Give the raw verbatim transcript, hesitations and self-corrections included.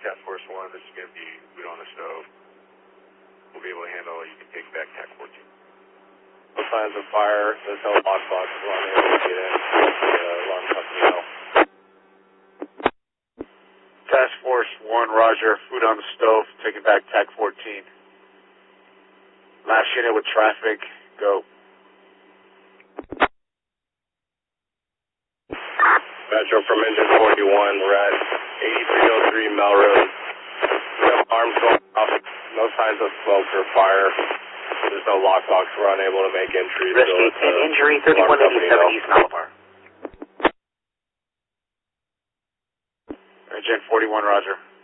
Task Force one, this is going to be food on the stove. We'll be able to handle it. You can take back TAC fourteen. No signs of fire. There's no lockbox. We're unable to get in. The uh, alarm company know. Task Force one, roger. Food on the stove. Taking back TAC fourteen. Last unit with traffic. Go. Metro from engine forty-one. We're at eighty-three oh three Melrose. We have alarms going off. No signs of smoke or fire. There's no lockbox. We're unable to make entry. Risky so ten injury, thirty-one eighty-seven East Malabar. Engine forty-one, roger.